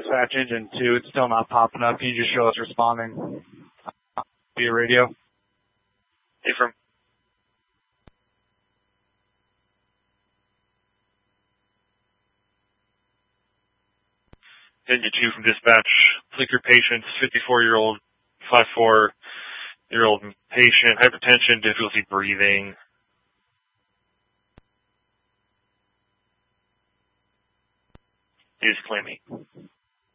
Dispatch Engine 2, it's still not popping up. Can you just show us responding via radio? Affirm. Engine 2 from dispatch. Click your patient's 54-year-old, 54-year-old patient, hypertension, difficulty breathing. Is claiming.